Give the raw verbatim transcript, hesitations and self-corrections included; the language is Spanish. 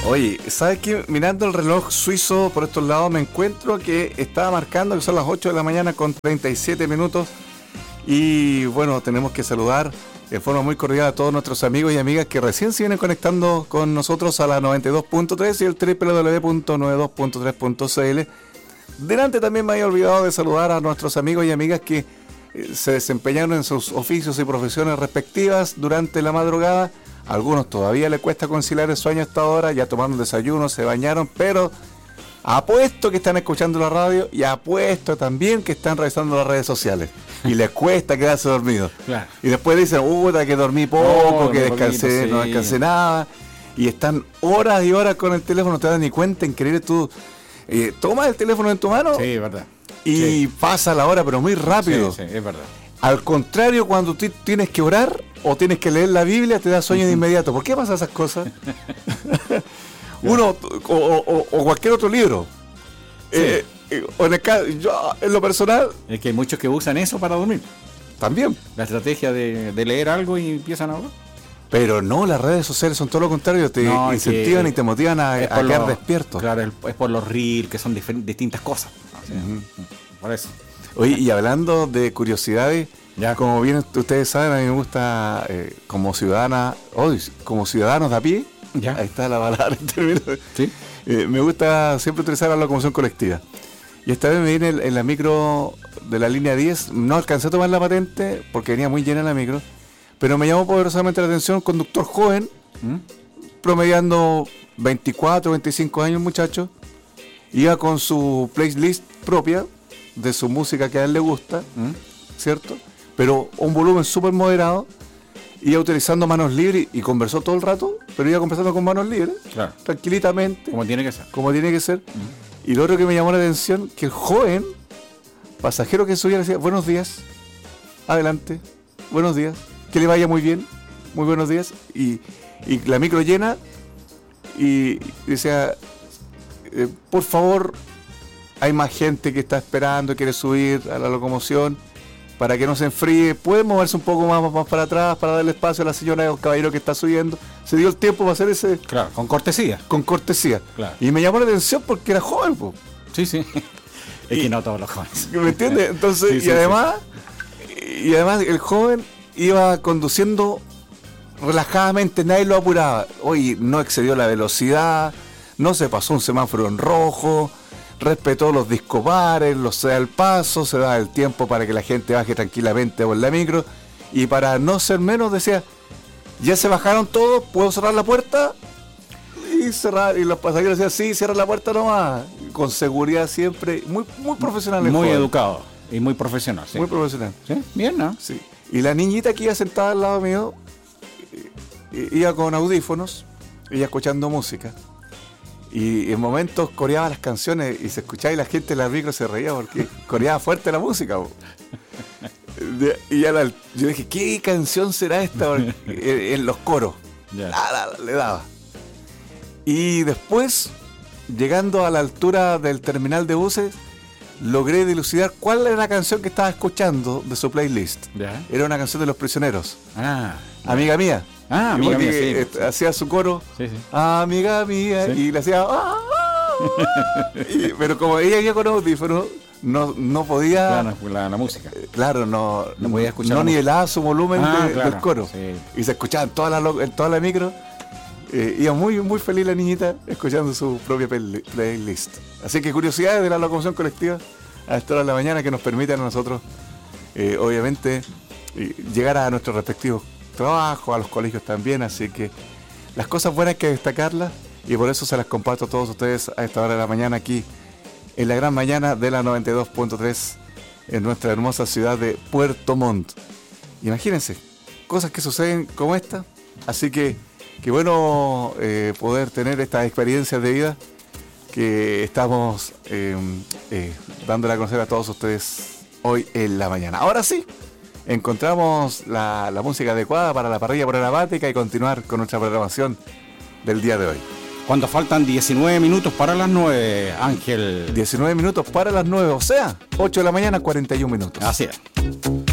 Oye, ¿sabes qué? Mirando el reloj suizo por estos lados me encuentro que estaba marcando que son las ocho de la mañana con treinta y siete minutos. Y bueno, tenemos que saludar de forma muy cordial a todos nuestros amigos y amigas que recién se vienen conectando con nosotros a la noventa y dos punto tres y el doble u doble u doble u punto noventa y dos punto tres punto c l. Delante también me había olvidado de saludar a nuestros amigos y amigas que eh, se desempeñaron en sus oficios y profesiones respectivas durante la madrugada. A algunos todavía les cuesta conciliar el sueño a esta hora, ya tomaron desayuno, se bañaron, pero apuesto que están escuchando la radio y apuesto también que están revisando las redes sociales. Y les cuesta quedarse dormidos. Claro. Y después dicen, puta, que dormí poco, no, que descansé, poquito, sí. no descansé nada. Y están horas y horas con el teléfono, no te das ni cuenta, increíble. Tú eh, tomas el teléfono en tu mano. Sí, es verdad. Y sí. pasa la hora, pero muy rápido. Sí, sí, es verdad. Al contrario, cuando tú tienes que orar o tienes que leer la Biblia, te da sueño de inmediato. ¿Por qué pasan esas cosas? Uno, o, o, o cualquier otro libro. Sí. Eh, o en, el caso, yo, en lo personal... Es que hay muchos que usan eso para dormir. También. La estrategia de, de leer algo y empiezan a hablar. Pero no, las redes sociales son todo lo contrario. Te no, incentivan que, y te motivan a, a quedar lo, despierto. Claro, es por los reels, que son distintas cosas. O sea, uh-huh. Por eso. Oye, y hablando de curiosidades, ya. Como bien ustedes saben, a mí me gusta eh, como ciudadana, oh, como ciudadanos de a pie, ya. Ahí está la palabra en términos, ¿sí? eh, me gusta siempre utilizar la locomoción colectiva. Y esta vez me vine en, en la micro de la línea diez, no alcancé a tomar la patente porque venía muy llena la micro, pero me llamó poderosamente la atención un conductor joven, ¿Mm? promediando veinticuatro, veinticinco años muchacho, iba con su playlist propia, de su música que a él le gusta, ¿Mm? ¿cierto? Pero un volumen súper moderado, iba utilizando manos libres y conversó todo el rato, pero iba conversando con manos libres, claro. tranquilitamente. Como tiene que ser. Como tiene que ser. ¿Mm? Y lo otro que me llamó la atención, que el joven pasajero que subía le decía, buenos días, adelante, buenos días, que le vaya muy bien, muy buenos días. Y, y la micro llena y decía, eh, por favor, hay más gente que está esperando, quiere subir a la locomoción, para que no se enfríe, puede moverse un poco más, más para atrás, para darle espacio a la señora o al caballero que está subiendo. Se dio el tiempo para hacer ese... Claro, con cortesía. Con cortesía. Claro. Y me llamó la atención porque era joven, po. Sí, sí. Es que no todos los jóvenes. ¿Me entiendes? Entonces, sí, sí, y además, sí. y además el joven iba conduciendo relajadamente, nadie lo apuraba. Oye, no excedió la velocidad, no se pasó un semáforo en rojo, respetó los discopares, los se da el paso, se da el tiempo para que la gente baje tranquilamente por la micro. Y para no ser menos decía, ya se bajaron todos, ¿puedo cerrar la puerta? Y cerrar, y los pasajeros decían, sí, cierra la puerta nomás. Con seguridad siempre, muy, muy profesional. Muy joven. Educado y muy profesional. Sí. Muy profesional. ¿Sí? Bien, ¿no? Sí. Y la niñita que iba sentada al lado mío, iba con audífonos, iba escuchando música. Y en momentos coreaba las canciones y se escuchaba y la gente en la micro se reía porque coreaba fuerte la música. Y ya la, yo dije, ¿qué canción será esta? En, en los coros. Yeah. La, la, la, le daba. Y después, llegando a la altura del terminal de buses, logré dilucidar cuál era la canción que estaba escuchando de su playlist. Yeah. Era una canción de Los Prisioneros. Ah, Amiga mía. Ah, amiga mía, sí, sí. Hacía su coro, sí, sí. Amiga mía, sí. Y le hacía... Ah, ah, y, pero como ella iba con audífono, no, no podía... Claro, la, la música. Eh, claro, no, no podía escuchar. No nivelaba su volumen ah, de, claro, del coro. Sí. Y se escuchaba en toda la, en toda la micro. Eh, iba muy, muy feliz la niñita escuchando su propia playlist. Así que curiosidades de la locomoción colectiva a esta hora de la mañana que nos permiten a nosotros, eh, obviamente, eh, llegar a nuestros respectivos trabajos, a los colegios también. Así que las cosas buenas hay que destacarlas y por eso se las comparto a todos ustedes a esta hora de la mañana aquí en la gran mañana de la noventa y dos punto tres en nuestra hermosa ciudad de Puerto Montt. Imagínense, cosas que suceden como esta. Así que qué bueno eh, poder tener estas experiencias de vida que estamos eh, eh, dándole a conocer a todos ustedes hoy en la mañana. Ahora sí, encontramos la, la música adecuada para la parrilla programática y continuar con nuestra programación del día de hoy. Cuando faltan diecinueve minutos para las nueve, Ángel. diecinueve minutos para las nueve, o sea, ocho de la mañana, cuarenta y un minutos. Así es.